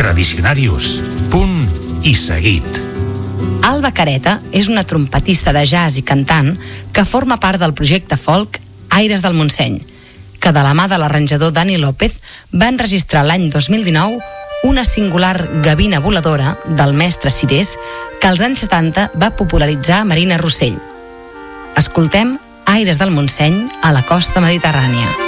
Tradicionarius. Punt i seguit. Alba Careta és una trompetista de jazz i cantant que forma part del projecte folk Aires del Montseny, que de la mà de l'arranjador Dani López va enregistrar l'any 2019 una singular gavina voladora del mestre Cirés que als anys 70 va popularitzar Marina Rossell. Escoltem Aires del Montseny a la costa mediterrània.